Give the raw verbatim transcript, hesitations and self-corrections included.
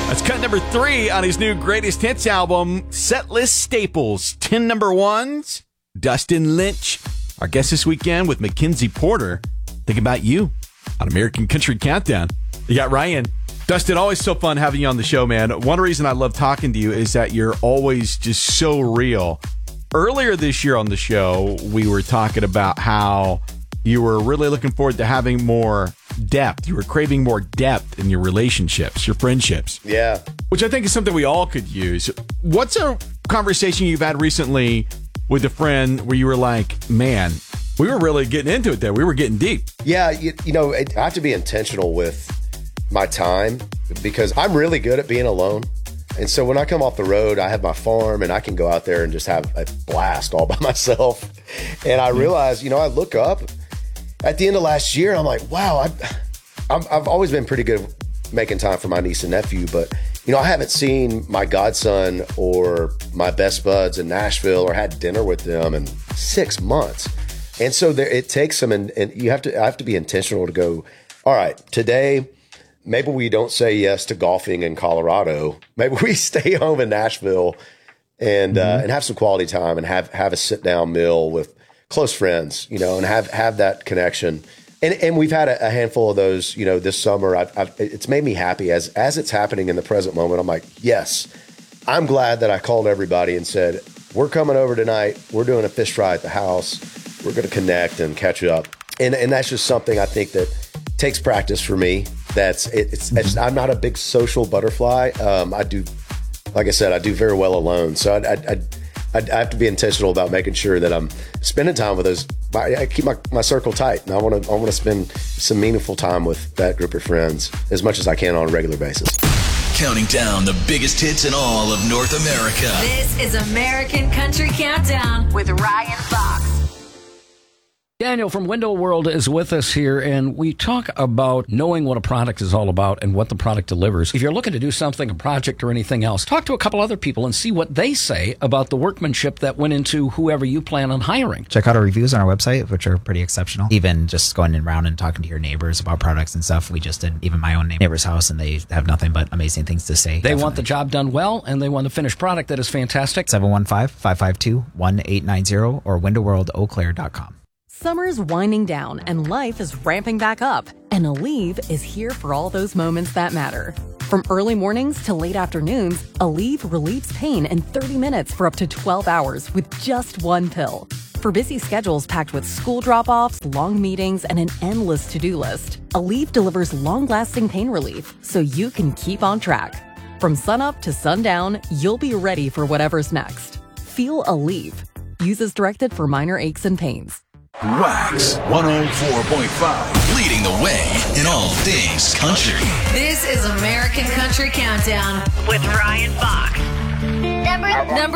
That's cut number three on his new Greatest Hits album, Setlist Staples. ten number ones. Dustin Lynch, our guest this weekend with Mackenzie Porter. Think about you on American Country Countdown. You got Ryan. Dustin, always so fun having you on the show, man. One reason I love talking to you is that you're always just so real. Earlier this year on the show, we were talking about how you were really looking forward to having more depth. You were craving more depth in your relationships, your friendships. Yeah. Which I think is something we all could use. What's a conversation you've had recently with a friend where you were like, man, we were really getting into it there. We were getting deep. Yeah, you, you know, I have to be intentional with my time because I'm really good at being alone. And so when I come off the road, I have my farm and I can go out there and just have a blast all by myself. And I realize, you know, I look up at the end of last year, I'm like, wow, I, I'm, I've always been pretty good at making time for my niece and nephew, but you know, I haven't seen my godson or my best buds in Nashville or had dinner with them in six months. And so there, it takes some, and, and you have to, I have to be intentional to go, all right, today, maybe we don't say yes to golfing in Colorado. Maybe we stay home in Nashville and, mm-hmm. uh, and have some quality time and have, have a sit down meal with close friends, you know, and have, have that connection. And and we've had a, a handful of those, you know, this summer. I've, I've, it's made me happy as as it's happening in the present moment. I'm like, yes, I'm glad that I called everybody and said, we're coming over tonight. We're doing a fish fry at the house. We're going to connect and catch up. And and that's just something I think that takes practice for me. That's it, it's, it's I'm not a big social butterfly. Um, I do, like I said, I do very well alone. So I, I, I I have to be intentional about making sure that I'm spending time with those. I keep my, my circle tight, and I want to I want to spend some meaningful time with that group of friends as much as I can on a regular basis. Counting down the biggest hits in all of North America. This is American Country Countdown with Ryan Fox. Daniel from Window World is with us here, and we talk about knowing what a product is all about and what the product delivers. If you're looking to do something, a project or anything else, talk to a couple other people and see what they say about the workmanship that went into whoever you plan on hiring. Check out our reviews on our website, which are pretty exceptional. Even just going around and talking to your neighbors about products and stuff. We just did even my own neighbor's house, and they have nothing but amazing things to say. They Definitely. want the job done well, and they want the finished product that is fantastic. seven one five, five five two, one eight nine zero or window world eau claire dot com. Summer's winding down and life is ramping back up, and Aleve is here for all those moments that matter. From early mornings to late afternoons, Aleve relieves pain in thirty minutes for up to twelve hours with just one pill. For busy schedules packed with school drop-offs, long meetings, and an endless to-do list, Aleve delivers long-lasting pain relief so you can keep on track. From sunup to sundown, you'll be ready for whatever's next. Feel Aleve. Use as directed for minor aches and pains. Wax one oh four point five, leading the way in all things country. This is American Country Countdown with Ryan Fox. Number, number